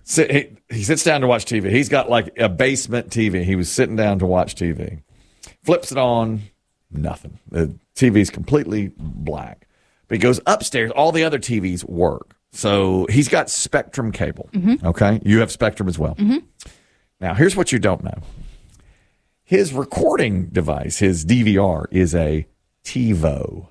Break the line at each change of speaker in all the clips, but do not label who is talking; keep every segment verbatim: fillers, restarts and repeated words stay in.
sit, he, he sits down to watch T V. He's got like a basement T V. He was sitting down to watch T V. Flips it on, nothing. The T V's completely black. But he goes upstairs. All the other T Vs work. So he's got Spectrum cable. Mm-hmm. Okay? You have Spectrum as well.
Mm-hmm.
Now, here's what you don't know. His recording device, his D V R, is a TiVo.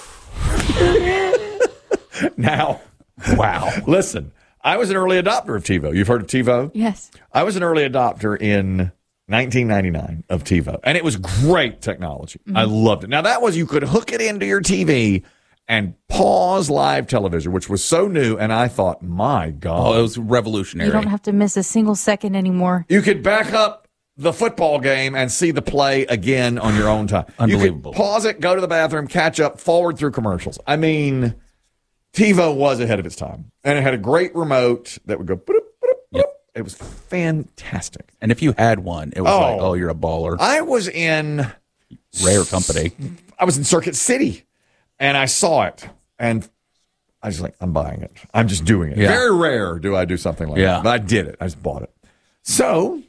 Now, wow. Listen, I was an early adopter of TiVo. You've heard of TiVo?
Yes.
I was an early adopter in nineteen ninety-nine of TiVo, and it was great technology. Mm-hmm. I loved it. Now, that was you could hook it into your T V and pause live television, which was so new, and I thought, my God.
Oh, it was revolutionary.
You don't have to miss a single second anymore.
You could back up the football game and see the play again on your own time.
Unbelievable.
You could pause it, go to the bathroom, catch up, forward through commercials. I mean, TiVo was ahead of its time, and it had a great remote that would go. Boop, boop, boop. Yep. It was fantastic.
And if you had one, it was
oh,
like, oh, you're a baller.
I was in
rare company.
I was in Circuit City, and I saw it, and I was like, I'm buying it. I'm just doing it.
Yeah.
Very rare do I do something like
yeah.
that, but I did it. I just bought it. So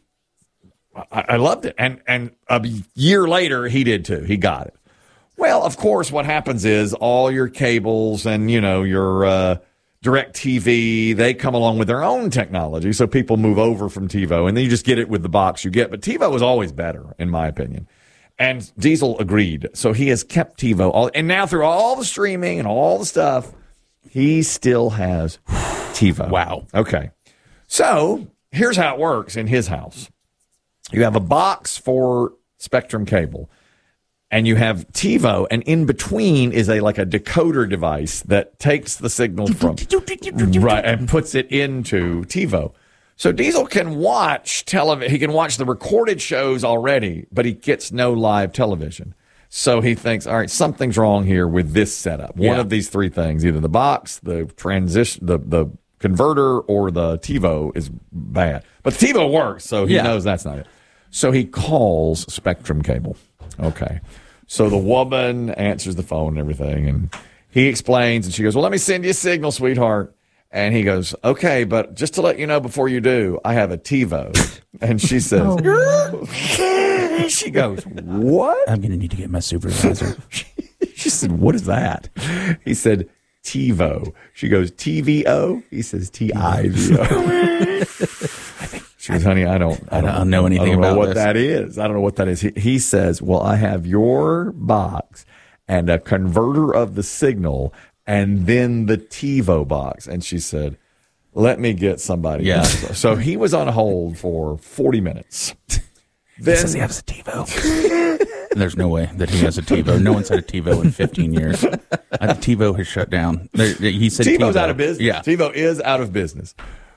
I, I loved it, and and a year later, he did too. He got it. Well, of course, what happens is all your cables and, you know, your uh, DirecTV, they come along with their own technology, so people move over from TiVo, and then you just get it with the box you get. But TiVo was always better, in my opinion. And Diesel agreed, so he has kept TiVo. All, and now through all the streaming and all the stuff, he still has TiVo.
Wow.
Okay. So here's how it works in his house. You have a box for Spectrum cable. And you have TiVo, and in between is a like a decoder device that takes the signal from right and puts it into TiVo. So Diesel can watch television. He can watch the recorded shows already, but he gets no live television. So he thinks, all right, something's wrong here with this setup. One
yeah.
of these three things: either the box, the transition, the the converter, or the TiVo is bad. But the TiVo works, so he
yeah.
knows that's not it. So he calls Spectrum Cable. Okay. So the woman answers the phone and everything, and he explains, and she goes, well, let me send you a signal, sweetheart. And he goes, okay, but just to let you know before you do, I have a TiVo. And she says, oh. She goes, what?
I'm going to need to get my supervisor.
She said, what is that? He said, TiVo. She goes, T V O? He says, T I V O. She goes, honey, I don't, I don't,
I don't know anything
I don't know
about
what
this.
that is. I don't know what that is. He, he says, well, I have your box and a converter of the signal and then the TiVo box. And she said, let me get somebody
yeah.
else. So he was on hold for forty minutes.
Then, he says he has a TiVo. There's no way that he has a TiVo. No one's had a TiVo in fifteen years. I think TiVo has shut down. There, he said
TiVo's
TiVo.
out of business.
Yeah.
TiVo is out of business.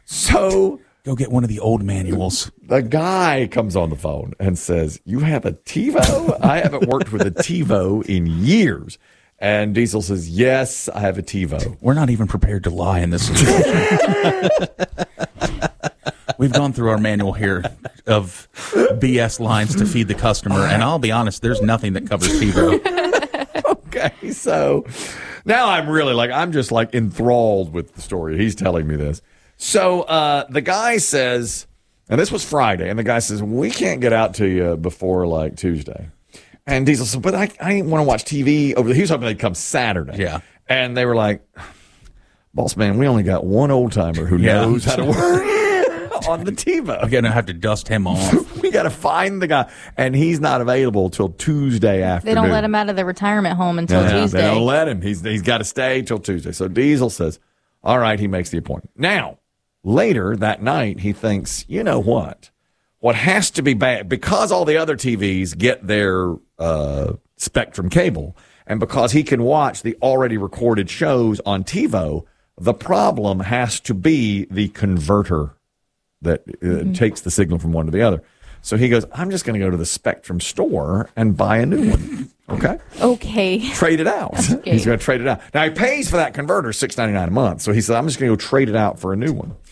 So
go get one of the old manuals.
The guy comes on the phone and says, you have a TiVo? I haven't worked with a TiVo in years. And Diesel says, yes, I have a TiVo.
We're not even prepared to lie in this situation. We've gone through our manual here of B S lines to feed the customer, and I'll be honest, there's nothing that covers TiVo.
Okay, so now I'm really like, I'm just like enthralled with the story. He's telling me this. So uh, the guy says, and this was Friday, and the guy says, we can't get out to you before like Tuesday. And Diesel said, but I, I want to watch T V over the, he was hoping they'd come Saturday.
Yeah.
And they were like, boss man, we only got one old timer who
yeah.
knows how to work on the TiVo.
I'm going to have to dust him off.
We got to find the guy. And he's not available till Tuesday afternoon.
They don't let him out of the retirement home until
yeah,
Tuesday.
They don't let him. He's He's got to stay till Tuesday. So Diesel says, all right, he makes the appointment. Now, later that night, he thinks, you know what? What has to be bad, because all the other T Vs get their uh, Spectrum cable, and because he can watch the already recorded shows on TiVo, the problem has to be the converter that uh, mm-hmm. takes the signal from one to the other. So he goes, I'm just going to go to the Spectrum store and buy a new one. Okay?
Okay.
Trade it out. Okay. He's going to trade it out. Now, he pays for that converter six ninety-nine a month. So he said, I'm just going to go trade it out for a new one.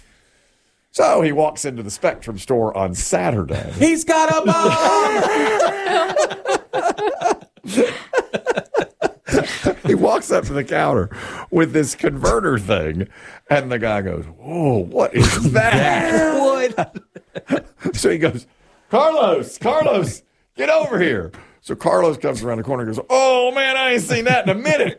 So he walks into the Spectrum store on Saturday.
He's got a bomb!
he walks up to the counter with this converter thing, and the guy goes, "Whoa, what is that?"
What?
So he goes, "Carlos, Carlos, get over here." So Carlos comes around the corner and goes, "Oh, man, I ain't seen that in a minute."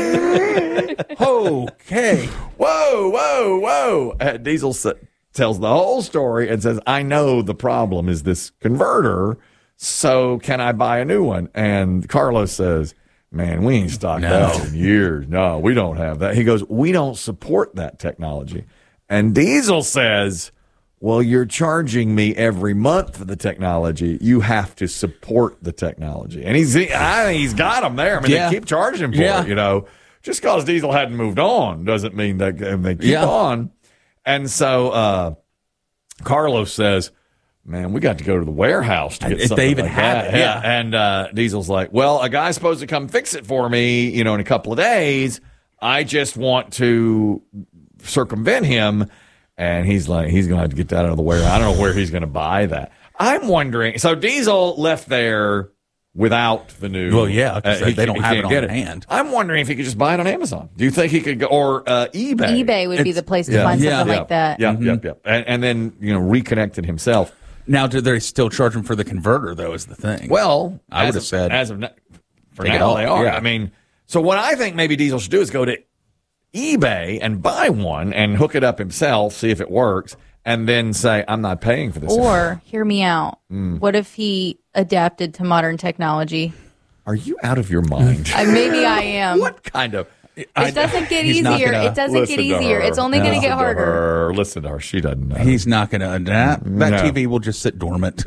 Okay.
Whoa, whoa, whoa. Uh, Diesel sa- tells the whole story and says, "I know the problem is this converter, so can I buy a new one?" And Carlos says, "Man, we ain't stocked
No.
that in years. No, we don't have that." He goes, "We don't support that technology." And Diesel says, "Well, you're charging me every month for the technology. You have to support the technology." And he's, I think he's got them there. I mean,
Yeah.
they keep charging him for
Yeah.
it, you know. Just because Diesel hadn't moved on doesn't mean that they keep
Yeah.
on. And so uh, Carlos says, "Man, we got to go to the warehouse to get
If
something
they even
like
have
that."
it, yeah.
And uh, Diesel's like, "Well, a guy's supposed to come fix it for me, you know, in a couple of days. I just want to circumvent him." And he's like, he's going to have to get that out of the warehouse. I don't know where he's going to buy that. I'm wondering. So Diesel left there without the new.
Well, yeah, 'cause
he-
they don't
he
have
can't
it on
get
hand.
I'm wondering if he could just buy it on Amazon. Do you think he could go, or uh, eBay?
eBay would be
It's-
the place to
yeah.
find
Yeah.
something
Yeah.
like that.
Yep, yep, yep. And, and then, you know, reconnect it himself.
Now, do they still charge him for the converter, though, is the thing?
Well,
I
as
would have
of-
said
as of now, for
take it
now
off,
they are.
yeah.
I mean, so what I think maybe Diesel should do is go to eBay and buy one and hook it up himself, see if it works, and then say, "I'm not paying for this."
Or, hear me out.
Mm.
What if he adapted to modern technology?
Are you out of your mind?
Uh, maybe I am.
What kind of?
It doesn't get
he's not
easier.
gonna
It doesn't
Listen
get
to
easier.
her.
It's only going to
Listen
get
to
harder.
her. Listen to her. She doesn't know.
He's not going to adapt. That
No.
T V will just sit dormant.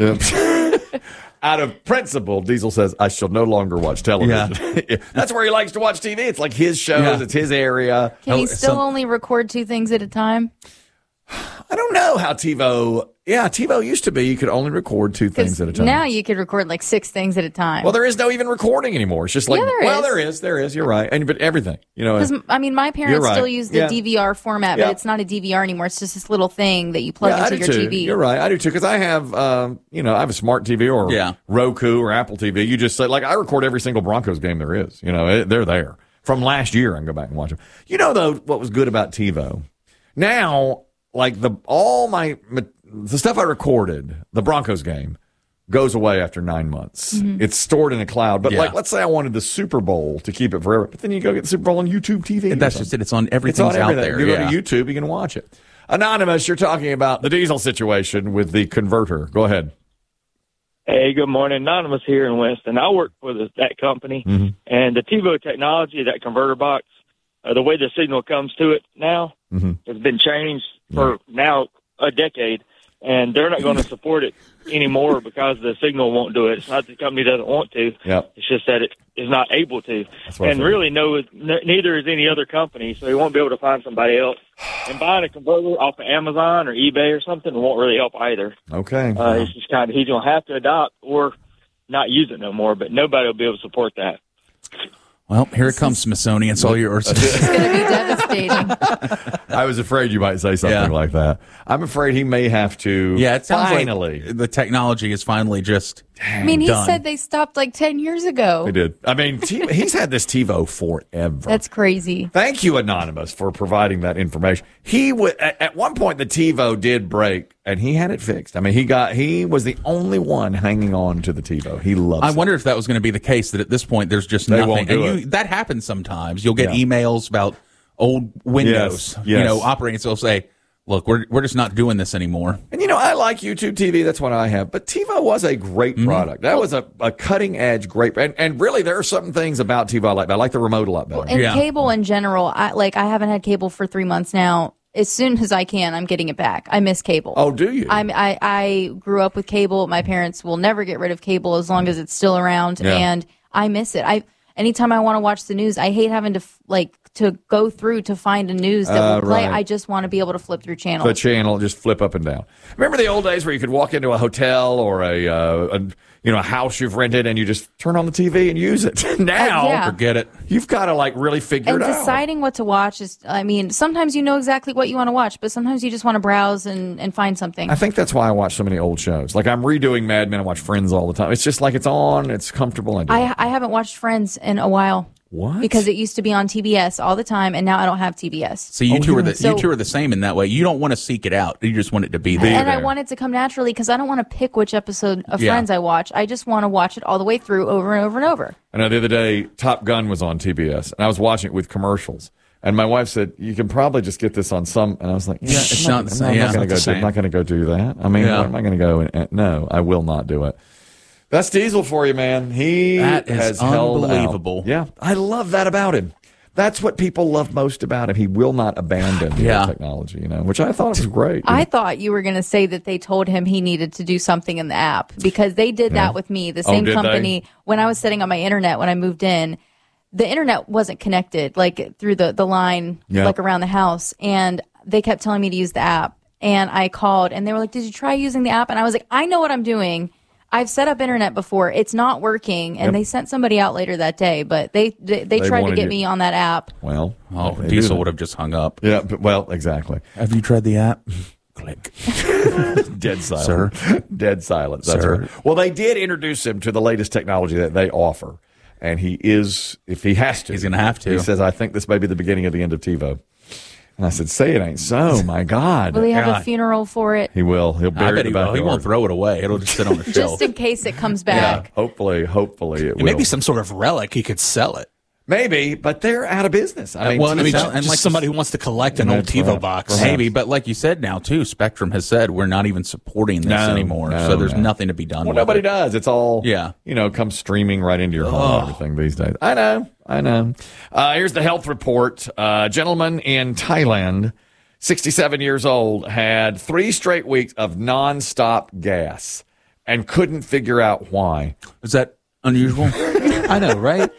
Out of principle, Diesel says, "I shall no longer watch television." That's where he likes to watch T V. It's like his shows.
Yeah.
It's his area.
Can
Oh,
he still
some-
only record two things at a time?
I don't know how TiVo. Yeah, TiVo used to be you could only record two things
Because
at a time.
now you could record like six things at a time.
Well, there is no even recording anymore. It's just like,
Yeah, there
well,
is.
there is, there is. You're right, and but everything, you know.
Because I mean, my parents
right.
still use the
Yeah.
D V R format,
Yeah.
but it's not a D V R anymore. It's just this little thing that you plug
yeah, I
into
do
your
too.
T V.
You're right, I do too. Because I have, um, you know, I have a smart T V or
Yeah.
Roku or Apple T V. You just say, like, I record every single Broncos game there is. You know, it, they're there from last year. I can go back and watch them. You know, though, what was good about TiVo? Now, like the all my the stuff I recorded, the Broncos game, goes away after nine months.
Mm-hmm.
It's stored in a cloud. But
Yeah.
like, let's say I wanted the Super Bowl to keep it forever, but then you go get the Super Bowl on YouTube T V. or
That's
something.
just it. It's on
It's
everything's
on
out
everything.
there.
You
yeah.
go to YouTube, you can watch it. Anonymous, you're talking about the diesel situation with the converter. Go ahead.
Hey, good morning. Anonymous here in Winston. I work for the, that company,
Mm-hmm.
and the TiVo technology, that converter box, uh, the way the signal comes to it now
Mm-hmm.
has been changed for now a decade, and they're not going to support it anymore because the signal won't do it. It's not that the company doesn't want to.
Yep.
It's just that it is not able to.
That's what I
And
figured.
really, no, n- neither is any other company, so he won't be able to find somebody else. And buying a converter off of Amazon or eBay or something won't really help either.
Okay.
Uh, it's just kind of, he's going to have to adopt or not use it no more, but nobody will be able to support that.
Well, here it comes, Smithsonian. It's all yours.
It's going to be devastating.
I was afraid you might say something
Yeah.
like that. I'm afraid he may have to.
yeah, it sounds
finally.
like the technology is finally just.
I mean, he
Done.
said they stopped like ten years ago.
He did. I mean, T- he's had this TiVo forever.
That's crazy.
Thank you, Anonymous, for providing that information. He w- at, at one point the TiVo did break, and he had it fixed. I mean, he got he was the only one hanging on to the TiVo. He loves.
I
it.
wonder if that was going to be the case. That at this point, there's just
They
nothing.
won't do
and
it.
you, that happens sometimes. You'll get
Yeah.
emails about old Windows.
Yes,
You
yes.
know, operating. So they'll say, "Look, we're we're just not doing this anymore."
And you know, I like YouTube T V. That's what I have. But TiVo was a great
Mm-hmm.
product. That was a, a cutting edge, great. And, and really, there are certain things about TiVo I like. I like the remote a lot better.
And
Yeah.
cable in general, I like I haven't had cable for three months now. As soon as I can, I'm getting it back. I miss cable.
Oh, do you?
I'm, I I grew up with cable. My parents will never get rid of cable as long as it's still around,
Yeah.
and I miss it. I anytime I want to watch the news, I hate having to f- like to go through to find a news that
Uh,
will play.
right.
I just want to be able to flip through channels.
the channel just flip up and down. Remember the old days where you could walk into a hotel or a, uh, a you know a house you've rented and you just turn on the T V and use it. Now
Uh, yeah.
Forget it.
you've got to like really figure
and
it out.
deciding what to watch is, I mean, sometimes you know exactly what you want to watch, but sometimes you just want to browse and, and find something.
I think that's why I watch so many old shows. Like I'm redoing Mad Men. I watch Friends all the time. It's just like it's on. It's comfortable. I do.
I, I haven't watched Friends in a while.
What?
Because it used to be on T B S all the time, and now I don't have T B S.
So you
Oh,
two
yeah.
are the
So-
you two are the same in that way. You don't want to seek it out. You just want it to be there.
And I
there.
want it to come naturally because I don't want to pick which episode of
Yeah.
Friends I watch. I just want to watch it all the way through over and over and over.
I know the other day, Top Gun was on T B S, and I was watching it with commercials. And my wife said, "You can probably just get this on some." And I was like, "Yeah,
It's
I'm
not the
I'm
same. Yeah,
not
it's
going
not
to
the
go. Do, I'm not going to go do that. I mean,
Yeah.
where am I going to go? And, and no, I will not do it." That's Diesel for you, man. He
That is
has held out.
unbelievable.
Yeah, I love that about him. That's what people love most about him. He will not abandon the
Yeah.
technology, you know, which I thought was great.
I thought you were going to say that they told him he needed to do something in the app because they did that with me. The
Oh,
same
did
company, when I was setting up my internet when I moved in, the internet wasn't connected like through the, the line,
Yeah.
like around the house. And they kept telling me to use the app. And I called and they were like, "Did you try using the app?" And I was like, "I know what I'm doing. I've set up internet before. It's not working." And
Yep.
they sent somebody out later that day, but they they, they,
They
tried to
wanted
get
you-
me on that app.
well,
Oh,
they do
Diesel
that.
would have just hung up.
Yeah, but, well, exactly.
Have you tried the app? Click.
Dead silent.
Sir?
Dead silence. That's
Sir?
right. Well, they did introduce him to the latest technology that they offer. And he is, if he has to.
He's gonna have to.
He says, "I think this may be the beginning of the end of TiVo." And I said, "Say it ain't so, my God."
Will he have a
God.
funeral for it?
He will. He'll
I
bury
bet
it
he
in the
will. He
backyard.
won't throw it away. It'll just sit on the shelf.
Just in case it comes back.
Hopefully, hopefully it will.
Maybe some sort of relic he could sell it.
Maybe, but they're out of business. I mean,
well, I
I mean,
Sound-
just,
and
just
like-
somebody who wants to collect an old
That's
TiVo
right.
box.
Right.
Maybe, but like you said now too, Spectrum has said we're not even supporting this
No,
anymore.
no,
so there's
no.
nothing to be done
well,
with
nobody
it.
does. It's all,
Yeah.
you know, comes streaming right into your home and everything these days. I know. I know. Uh, here's the health report. Uh, a gentleman in Thailand, sixty-seven years old, had three straight weeks of nonstop gas and couldn't figure out why.
Is that unusual?
I know, right?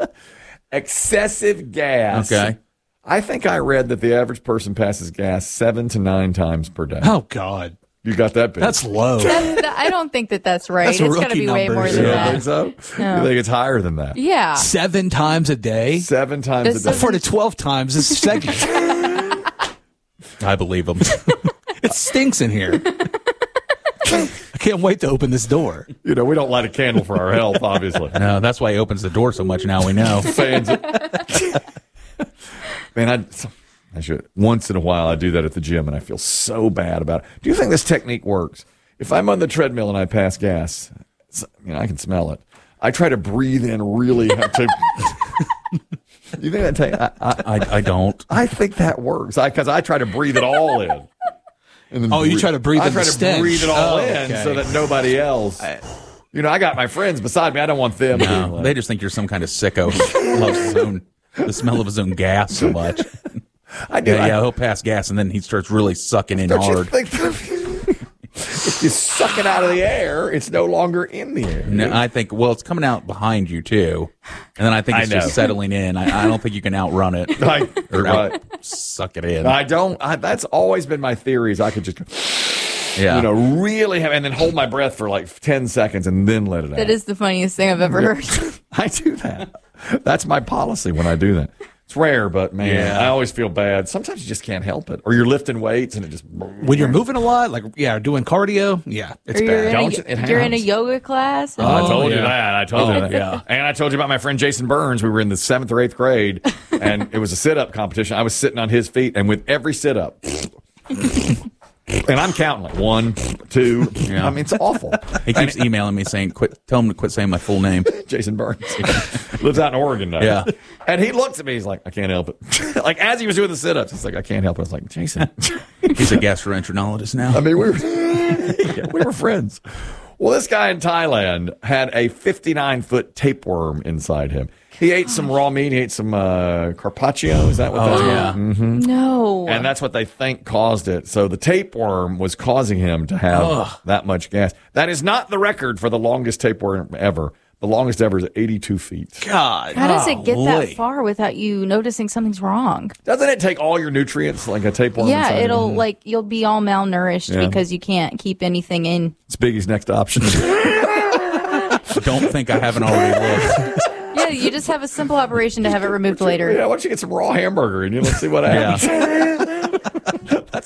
Excessive gas.
Okay.
I think I read that the average person passes gas seven to nine times per day.
Oh God,
You got that big?
that's low.
That's, I don't think that that's right.
That's
It's got to
rookie
be way more
numbers.
than
You
Yeah.
don't
that.
think so? You think it's higher than that?
Yeah.
Seven times a day.
Seven times
This
a day.
Four to twelve times a second.
I believe him.
It stinks in here. I can't wait to open this door.
You know, we don't light a candle for our health, obviously.
No, that's why he opens the door so much. Now we know.
Fans. Man, I, I should. Once in a while, I do that at the gym, and I feel so bad about it. Do you think this technique works? If I'm on the treadmill and I pass gas, it's, you know, I can smell it. I try to breathe in really. To, you think that take? I, I,
I, I don't.
I think that works. I because I try to breathe it all in. And then
Oh, you try to breathe
I
in
try
the
to
stench.
breathe it all
Oh,
in
okay.
so that nobody else. You know, I got my friends beside me. I don't want them. being
No,
like-
they just think you're some kind of sicko who loves his own, the smell of his own gas so much.
I do.
Yeah,
I-
yeah, he'll pass gas and then he starts really sucking in
Don't you
hard.
think that if you suck it out of the air, it's no longer in the air?
No, I think, well, it's coming out behind you too. And then I think
I
it's
know.
just settling in. I, I don't think you can outrun it
I,
or
right.
out, suck it in.
I don't. I, that's always been my theory. Is I could just,
yeah.
you know, really have, and then hold my breath for like ten seconds and then let it out.
That is the funniest thing I've ever heard.
I do that. That's my policy when I do that. It's rare, but man,
Yeah.
I always feel bad. Sometimes you just can't help it, or you're lifting weights and it just.
When you're moving a lot, like yeah, doing cardio, yeah, it's
Or you're,
bad.
in
Don't
a,
you? It
you're in a
happens.
yoga class.
Oh, I told you
yeah.
that. I told you
Oh,
that.
yeah.
And I told you about my friend Jason Burns. We were in the seventh or eighth grade, and it was a sit-up competition. I was sitting on his feet, and with every sit-up, and I'm counting like one, two.
Yeah.
I mean, it's awful.
He keeps emailing me saying, "Quit! Tell him to quit saying my full name."
Jason Burns lives out in Oregon now.
Yeah.
And he looks at me. He's like, I can't help it. Like as he was doing the sit-ups, he's like, I can't help it. I was like, Jason.
He's a gastroenterologist now.
I mean, we were yeah, we were friends. Well, this guy in Thailand had a fifty-nine foot tapeworm inside him. He ate some raw meat. He ate some uh, carpaccio. Is that what that's
yeah.
called?
No.
And that's what they think caused it. So the tapeworm was causing him to have
Ugh.
that much gas. That is not the record for the longest tapeworm ever. The longest ever is eighty-two feet.
God,
How does it get
Golly.
that far without you noticing something's wrong?
Doesn't it take all your nutrients like a tapeworm?
Yeah,
inside
it'll
of it?
like you'll be all malnourished
Yeah.
because you can't keep anything in.
It's Biggie's next option.
Don't think I haven't already looked.
Yeah, you just have a simple operation to have it removed later.
Yeah, why don't you get some raw hamburger and you let's see what happens. That's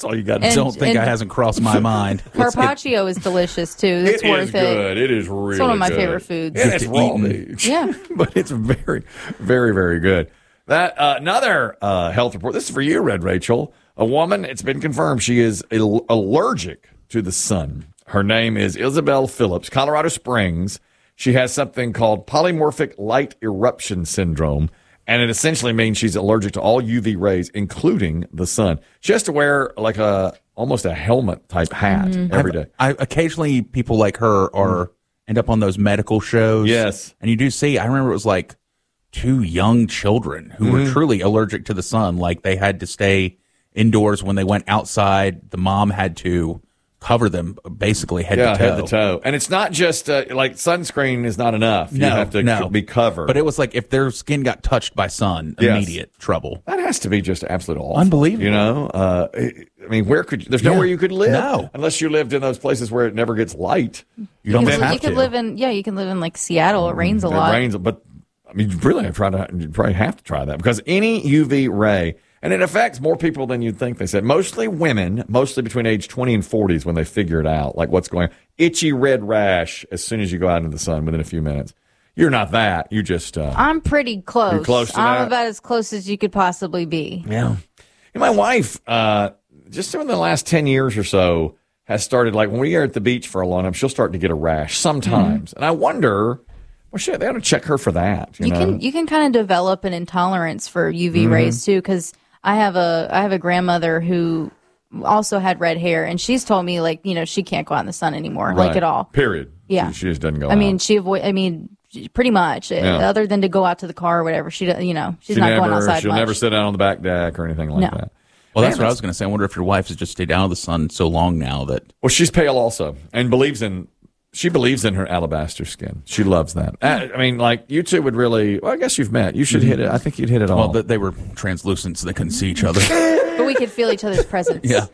That's all you got to
And-
do.
Don't think
and-
that hasn't crossed my mind. Let's get-
Carpaccio is delicious too. It's
It
worth
is
it.
good. It is really
It's one of my
good.
favorite foods.
And it's
to
raw
eat.
meat.
Yeah.
But it's very, very, very good. That uh, another uh, health report. This is for you, Red Rachel. A woman, it's been confirmed, she is al- allergic to the sun. Her name is Isabel Phillips, Colorado Springs. She has something called polymorphic light eruption syndrome, and it essentially means she's allergic to all U V rays, including the sun. She has to wear like a almost a helmet type hat
Mm-hmm.
every day.
I occasionally people like her are end up on those medical shows.
Yes.
and you do see. I remember it was like two young children who
Mm-hmm.
were truly allergic to the sun. Like they had to stay indoors when they went outside. The mom had to cover them basically head
Yeah,
to toe.
head to toe. And it's not just uh, like sunscreen is not enough.
No,
you have to
no.
be covered.
But it was like if their skin got touched by sun,
Yes.
immediate trouble.
That has to be just absolute awful.
Unbelievable.
You know, uh, I mean, where could you, there's nowhere you could live
No.
unless you lived in those places where it never gets light.
You don't
You
have
could, you could
to.
live in yeah, you can live in like Seattle. It rains a
It
lot.
rains, but I mean, you really have to try to you probably have to try that because any U V ray, and it affects more people than you'd think. They said mostly women, mostly between age twenty and forties when they figure it out, like what's going on. Itchy red rash as soon as you go out into the sun within a few minutes. You're not that. You just uh,
I'm pretty close.
You're close to
I'm
that?
about as close as you could possibly be.
Yeah. And my wife, uh, just in the last ten years or so, has started, like, when we are at the beach for a long time, she'll start to get a rash sometimes.
Mm-hmm.
And I wonder, well, shit, they ought to check her for that. You,
You
know?
can you can kind of develop an intolerance for U V
Mm-hmm.
rays too, because I have a I have a grandmother who also had red hair, and she's told me like you know she can't go out in the sun anymore, like
Right.
at all.
Period.
Yeah.
She, she just doesn't go
I mean,
out.
she avoid. I mean, pretty much. uh,
Yeah.
Other than to go out to the car or whatever, she do- you know she's
She
not
never,
going outside
she'll
much.
never sit out on the back deck or anything like
No.
that.
Well, that's
Man,
what I was going to say. I wonder if your wife has just stayed out of the sun so long now that
Well, she's pale also and believes in, she believes in her alabaster skin. She loves that. Uh, I mean, like, you two would really, well, I guess you've met. You should hit it. I think you'd hit it all.
well, that they were translucent, so they couldn't see each other.
But we could feel each other's presence.
Yeah.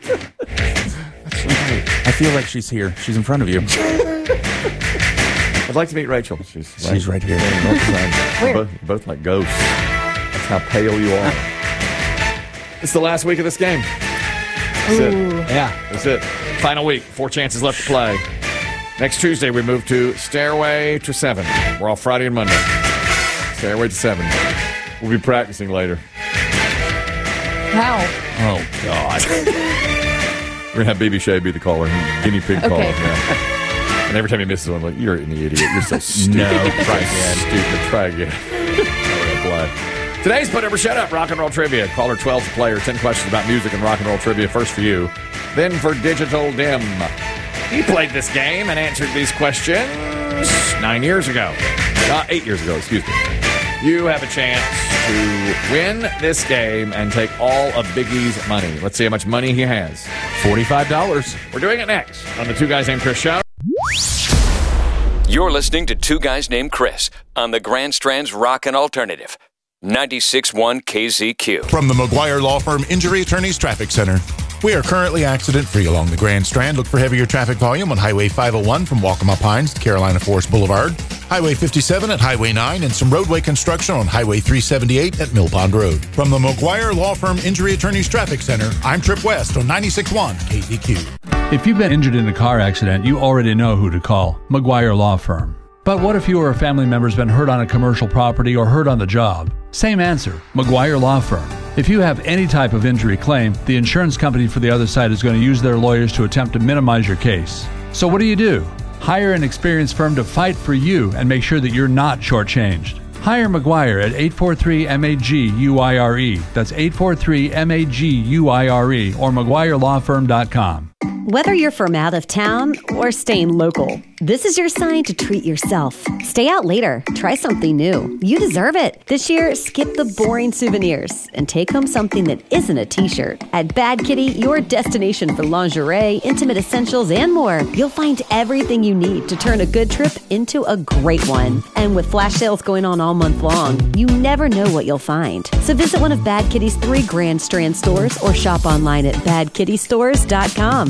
I feel like she's here. She's in front of you.
I'd like to meet Rachel. She's right,
She's right here.
Yeah, both, sides.
Where?
both, both like ghosts. That's how pale you are. It's the last week of this game. That's it.
Yeah.
That's it. Final week. Four chances left to play. Next Tuesday, we move to Stairway to Seven. We're off Friday and Monday. Stairway to Seven. We'll be practicing later.
How?
Oh, God.
We're going to have B B Shea be the caller, guinea pig caller.
Okay.
Yeah. And every time he misses one, I'm like, you're an idiot. You're so stupid.
No,
try again. Stupid. Try again. Oh, blood. Today's Put Up or Shut Up rock and roll trivia. Caller twelve to player. ten questions about music and rock and roll trivia. First for you. Then for Digital Dim. He played this game and answered these questions nine years ago. Uh, eight years ago, excuse me. You have a chance to win this game and take all of Biggie's money. Let's see how much money he has.
forty-five dollars.
We're doing it next on the Two Guys Named Chris show.
You're listening to Two Guys Named Chris on the Grand Strand's Rockin' Alternative. ninety-six point one K Z Q.
From the McGuire Law Firm Injury Attorneys Traffic Center. We are currently accident-free along the Grand Strand. Look for heavier traffic volume on Highway five oh one from Waccamaw Pines to Carolina Forest Boulevard, Highway fifty-seven at Highway nine, and some roadway construction on Highway three seventy-eight at Mill Pond Road. From the McGuire Law Firm Injury Attorneys Traffic Center, I'm Trip West on ninety-six point one K Z Q.
If you've been injured in a car accident, you already know who to call. McGuire Law Firm. But what if you or a family member's been hurt on a commercial property or hurt on the job? Same answer, McGuire Law Firm. If you have any type of injury claim, the insurance company for the other side is going to use their lawyers to attempt to minimize your case. So what do you do? Hire an experienced firm to fight for you and make sure that you're not shortchanged. Hire McGuire at eight four three M A G U I R E. That's eight four three M A G U I R E or McGuire Law Firm dot com.
Whether you're from out of town or staying local, this is your sign to treat yourself. Stay out later. Try something new. You deserve it. This year, skip the boring souvenirs and take home something that isn't a t-shirt. At Bad Kitty, your destination for lingerie, intimate essentials, and more, you'll find everything you need to turn a good trip into a great one. And with flash sales going on all month long, you never know what you'll find. So visit one of Bad Kitty's three Grand Strand stores or shop online at bad kitty stores dot com.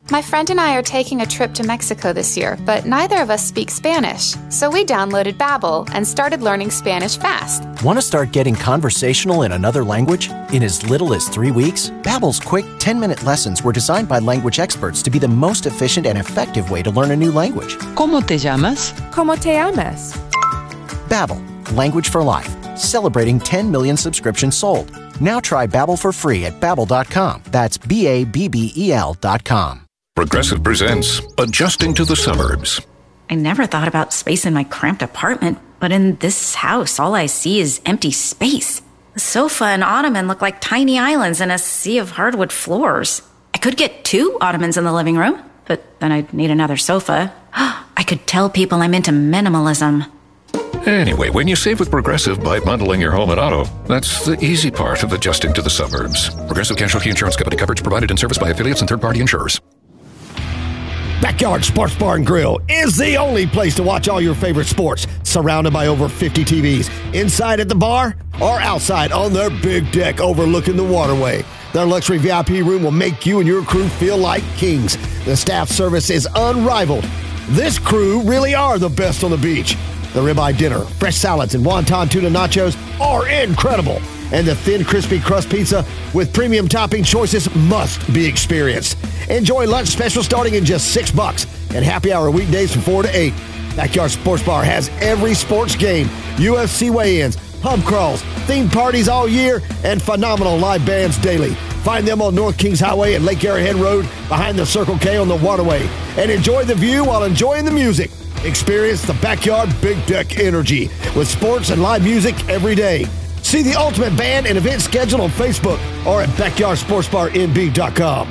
My friend and I are taking a trip to Mexico this year, but neither of us speak Spanish. So we downloaded Babbel and started learning Spanish fast.
Want to start getting conversational in another language? In as little as three weeks, Babbel's quick ten-minute lessons were designed by language experts to be the most efficient and effective way to learn a new language.
¿Cómo te llamas?
¿Cómo te llamas?
Babbel, language for life. Celebrating ten million subscriptions sold. Now try Babbel for free at babbel dot com. That's B A B B E L dot com.
Progressive presents Adjusting to the Suburbs.
I never thought about space in my cramped apartment, but in this house, all I see is empty space. The sofa and ottoman look like tiny islands in a sea of hardwood floors. I could get two ottomans in the living room, but then I'd need another sofa. I could tell people I'm into minimalism.
Anyway, when you save with Progressive by bundling your home and auto, that's the easy part of adjusting to the suburbs. Progressive Casualty Insurance Company. Coverage provided and serviced by affiliates and third-party insurers.
Backyard Sports Bar and Grill is the only place to watch all your favorite sports. Surrounded by over fifty T Vs. Inside at the bar or outside on their big deck overlooking the waterway. Their luxury V I P room will make you and your crew feel like kings. The staff service is unrivaled. This crew really are the best on the beach. The ribeye dinner, fresh salads, and wonton tuna nachos are incredible. And the thin, crispy crust pizza with premium topping choices must be experienced. Enjoy lunch special starting in just six bucks and happy hour weekdays from four to eight. Backyard Sports Bar has every sports game, U F C weigh-ins, pub crawls, themed parties all year, and phenomenal live bands daily. Find them on North Kings Highway and Lake Arrowhead Road behind the Circle K on the waterway. And enjoy the view while enjoying the music. Experience the Backyard Big Deck Energy with sports and live music every day. See the ultimate band and event schedule on Facebook or at backyard sports bar n b dot com.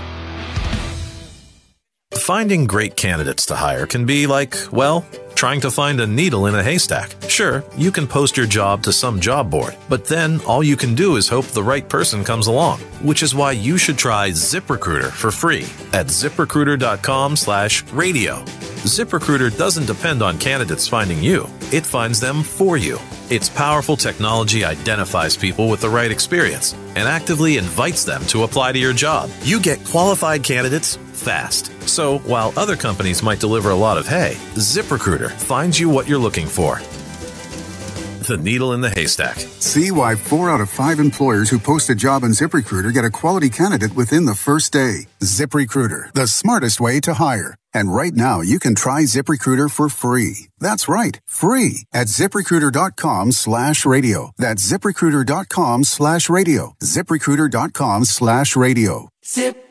Finding great candidates to hire can be like, well, trying to find a needle in a haystack. Sure, you can post your job to some job board, but then all you can do is hope the right person comes along, which is why you should try ZipRecruiter for free at ziprecruiter.com slash radio. ZipRecruiter doesn't depend on candidates finding you. It finds them for you. Its powerful technology identifies people with the right experience and actively invites them to apply to your job. You get qualified candidates fast. So while other companies might deliver a lot of hay, ZipRecruiter finds you what you're looking for. The needle in the haystack.
See why four out of five employers who post a job on ZipRecruiter get a quality candidate within the first day. ZipRecruiter, the smartest way to hire. And right now, you can try ZipRecruiter for free. That's right, free at ZipRecruiter.com slash radio. That's ZipRecruiter.com slash radio. ZipRecruiter.com slash radio.
Zip.